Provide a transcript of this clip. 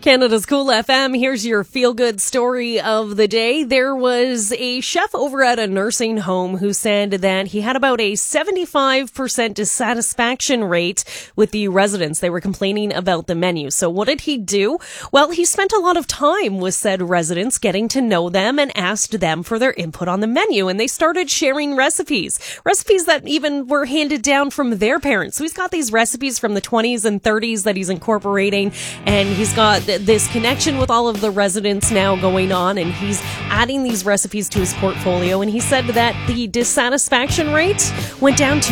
Canada's Cool FM. Here's your feel-good story of the day. There was a chef over at a nursing home who said that he had about a 75% dissatisfaction rate with the residents. They were complaining about the menu. So what did he do? Well, he spent a lot of time with said residents, getting to know them and asked them for their input on the menu. And they started sharing recipes that even were handed down from their parents. So he's got these recipes from the 20s and 30s that he's incorporating, and he's got this connection with all of the residents now going on, and he's adding these recipes to his portfolio. And he said that the dissatisfaction rate went down to